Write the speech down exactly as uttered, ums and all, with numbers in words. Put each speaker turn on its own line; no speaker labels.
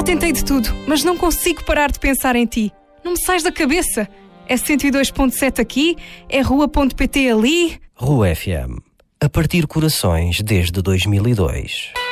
tentei de tudo, mas não consigo parar de pensar em ti. Não me sais da cabeça. É cento e dois ponto sete aqui, é rua ponto pt ali.
Rua F M. A partir corações desde dois mil e dois.